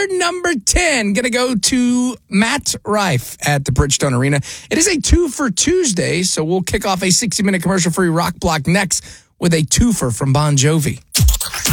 number 10 going to go to Matt Rife at the Bridgestone Arena. It is a 2 for Tuesday, so we'll kick off a 60-minute commercial-free rock block next with a twofer from Bon Jovi.